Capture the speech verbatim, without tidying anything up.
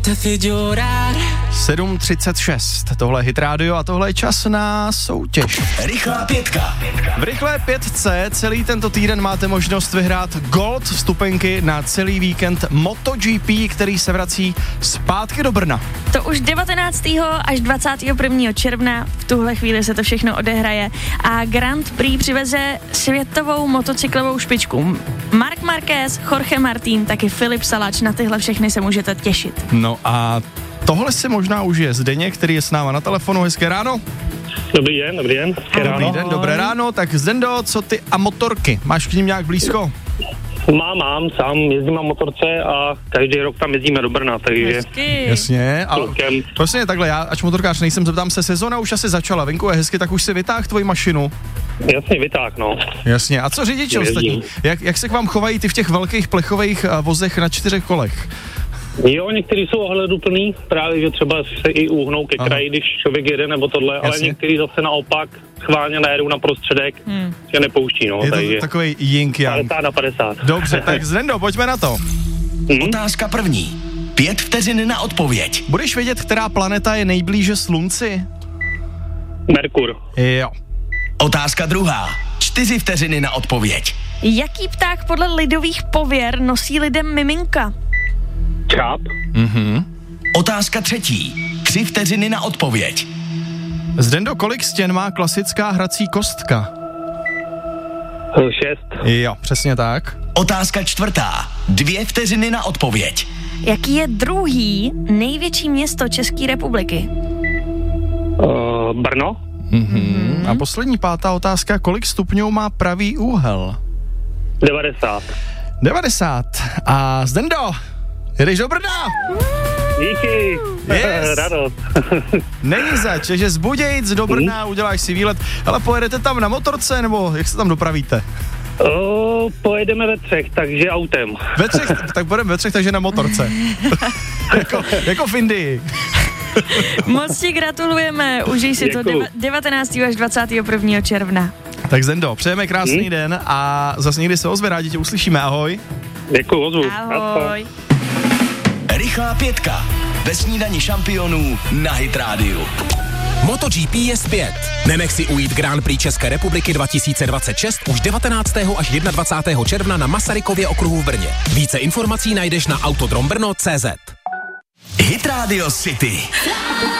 sedm třicet šest, tohle je Hit Radio a tohle je čas na soutěž. Rychlá pětka. V rychlé pětce celý tento týden máte možnost vyhrát Gold vstupenky na celý víkend MotoGP, který se vrací zpátky do Brna. To už devatenáctého až dvacátého prvního června, v tuhle chvíli se to všechno odehraje a Grand Prix přiveze světovou motocyklovou špičku. Marc Marquez, Jorge Martin, taky Filip Salač, na tyhle všechny se můžete těšit. No a tohle si možná užije Zdeněk, který je s náma na telefonu. Hezké ráno. Dobrý den, dobrý den. Dobrý Dobrý den, dobré ráno. Tak Zdendo, co ty a motorky? Máš k ním nějak blízko? Mám, mám, sám jezdím na motorce a každý rok tam jezdíme do Brna, takže... Hezky. Jasně, ale Celkem. vlastně takhle, já ač motorkář nejsem, zeptám se, sezona už asi začala, venku je hezky, tak už si vytáhl tvoji mašinu. Jasně, vytáh, no. Jasně, a co řidiči Jezdím. ostatní? Jak, jak se k vám chovají ty v těch velkých plechových uh, vozech na čtyřech kolech? Jo, někteří jsou ohleduplný, právě, že třeba se i uhnou ke kraji, když člověk jede nebo tohle, ale Jasně. někteří zase naopak schválně najedou na prostředek, Hmm. že nepouští, no, Je to takže takový yin yang. padesát na padesát. Dobře, tak Zdendo, pojďme na to. Hm? Otázka první. Pět vteřin na odpověď. Budeš vědět, která planeta je nejblíže Slunci? Merkur. Jo. Otázka druhá. Čtyři vteřiny na odpověď. Jaký pták podle lidových pověr nosí lidem miminka? Čáp. Mhm. Otázka třetí. Tři vteřiny na odpověď. Zdendo, kolik stěn má klasická hrací kostka? Šest. Jo, přesně tak. Otázka čtvrtá. Dvě vteřiny na odpověď. Jaký je druhý největší město České republiky? Uh, Brno. Mhm. A poslední pátá otázka, kolik stupňů má pravý úhel? devadesát. devadesát. A Zdendo, jedeš do Brna? Díky. Yes. Radost. Není zač, že z Budějic do Brna uděláš si výlet, ale pojedete tam na motorce, nebo jak se tam dopravíte? O, pojedeme ve třech, takže autem. Ve třech, tak budeme ve třech, takže na motorce. jako, jako v Indii. Moc ti gratulujeme, užij si to Děkuju. deva- devatenáctého až dvacátého prvního června. Tak Zendo, přejeme krásný Hmm. den a zase někdy se ozve, rádi tě uslyšíme, ahoj. Děkuju, ozvu. Ahoj. Rychlá pětka. Ve snídani šampionů na Hit Radio. MotoGP je zpět. Nenech si ujít Grand Prix České republiky dva tisíce dvacet šest už devatenáctého až dvacátého prvního června na Masarykově okruhu v Brně. Více informací najdeš na autodrom brno tečka cé zet. Hit Radio City.